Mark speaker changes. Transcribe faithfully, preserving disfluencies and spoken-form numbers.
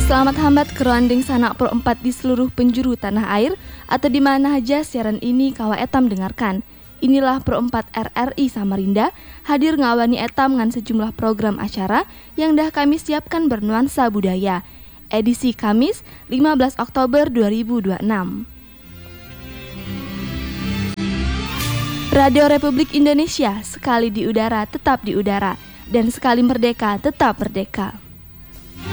Speaker 1: Selamat hambat keruanding sanak pro empat di seluruh penjuru tanah air atau di mana aja siaran ini kawa etam dengarkan. Inilah pro empat R R I Samarinda hadir ngawani etam dengan sejumlah program acara yang dah kami siapkan bernuansa budaya. Edisi Kamis lima belas Oktober dua ribu dua puluh enam. Radio Republik Indonesia, sekali di udara tetap di udara dan sekali merdeka tetap merdeka.